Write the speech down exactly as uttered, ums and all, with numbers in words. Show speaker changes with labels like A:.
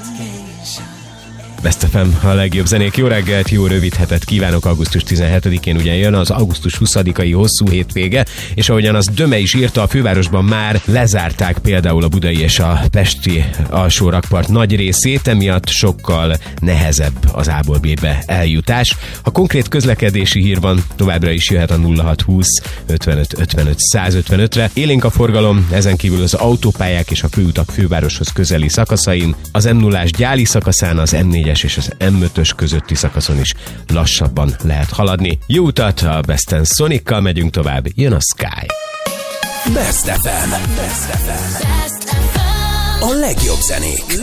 A: Best ef em, a legjobb zenék. Jó reggelt, jó rövid hetet kívánok. Augusztus tizenhetedikén ugye jön az augusztus huszadikai hosszú hétvége, és ahogyan az Döme is írta, a fővárosban már lezárták például a budai és a pesti alsó rakpart nagy részét, emiatt sokkal nehezebb az A-ból B-be eljutás. Ha konkrét közlekedési hír van, továbbra is jöhet a nulla hatszázhúsz ötvenöt ötvenöt százötvenötre. Élénk a forgalom, ezen kívül az autópályák és a főutak fővároshoz közeli szakaszain, az em nullás Gyáli szakaszán, az em négyes és az em ötös közötti szakaszon is lassabban lehet haladni. Jó utat, a Best and Sonic-kal megyünk tovább, jön a Sky.
B: Best ef em. Best ef em. A legjobb zenék.